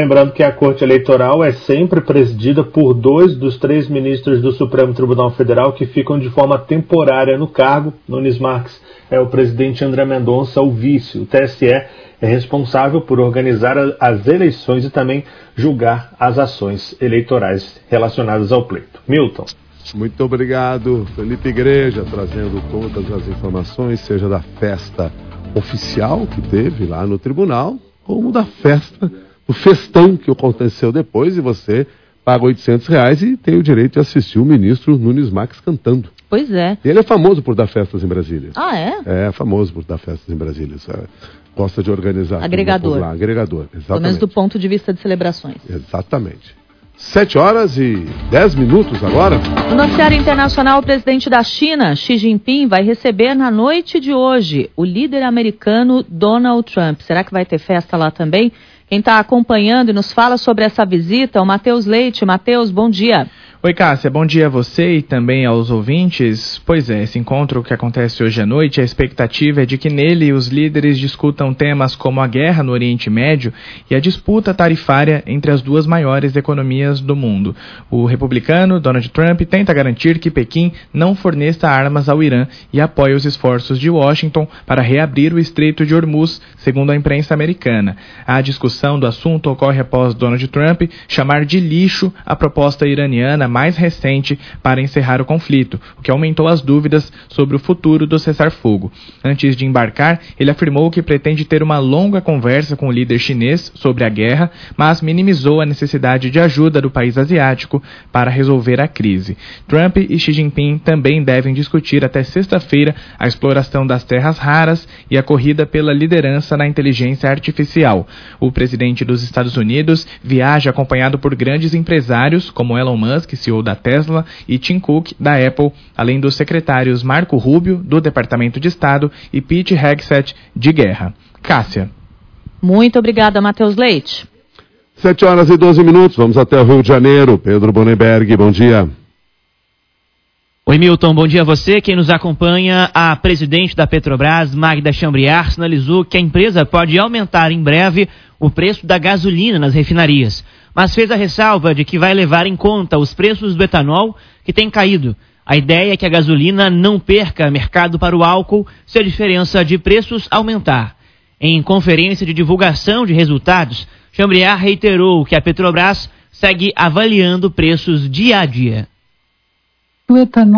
Lembrando que a Corte Eleitoral é sempre presidida por 2 dos 3 ministros do Supremo Tribunal Federal que ficam de forma temporária no cargo. Nunes Marques é o presidente, André Mendonça o vice. O TSE é responsável por organizar as eleições e também julgar as ações eleitorais relacionadas ao pleito. Milton. Muito obrigado, Felipe Igreja, trazendo todas as informações, seja da festa oficial que teve lá no tribunal, como da festa, do festão que aconteceu depois, e você paga R$800 e tem o direito de assistir o ministro Nunes Marques cantando. Pois é. E ele é famoso por dar festas em Brasília. Ah, é? É famoso por dar festas em Brasília. Gosta de organizar. Agregador. Lá. Agregador, exatamente. Pelo menos do ponto de vista de celebrações. Exatamente. 7h10 agora. No noticiário internacional, o presidente da China, Xi Jinping, vai receber na noite de hoje o líder americano Donald Trump. Será que vai ter festa lá também? Quem está acompanhando e nos fala sobre essa visita é o Matheus Leite. Matheus, bom dia. Oi, Cássia, bom dia a você e também aos ouvintes. Pois é, esse encontro que acontece hoje à noite, a expectativa é de que nele os líderes discutam temas como a guerra no Oriente Médio e a disputa tarifária entre as duas maiores economias do mundo. O republicano Donald Trump tenta garantir que Pequim não forneça armas ao Irã e apoia os esforços de Washington para reabrir o Estreito de Hormuz, segundo a imprensa americana. A discussão do assunto ocorre após Donald Trump chamar de lixo a proposta iraniana mais recente para encerrar o conflito, o que aumentou as dúvidas sobre o futuro do cessar-fogo. Antes de embarcar, ele afirmou que pretende ter uma longa conversa com o líder chinês sobre a guerra, mas minimizou a necessidade de ajuda do país asiático para resolver a crise. Trump e Xi Jinping também devem discutir até sexta-feira a exploração das terras raras e a corrida pela liderança na inteligência artificial. O presidente dos Estados Unidos viaja acompanhado por grandes empresários como Elon Musk, CEO da Tesla, e Tim Cook, da Apple, além dos secretários Marco Rubio, do Departamento de Estado, e Pete Hegseth, de Guerra. Cássia. Muito obrigada, Matheus Leite. 7h12, vamos até o Rio de Janeiro. Pedro Bonenberg, bom dia. Oi, Milton, bom dia a você. Quem nos acompanha, a presidente da Petrobras, Magda Chambriard, sinalizou que a empresa pode aumentar em breve o preço da gasolina nas refinarias, mas fez a ressalva de que vai levar em conta os preços do etanol, que têm caído. A ideia é que a gasolina não perca mercado para o álcool se a diferença de preços aumentar. Em conferência de divulgação de resultados, Chambriard reiterou que a Petrobras segue avaliando preços dia a dia. O etanol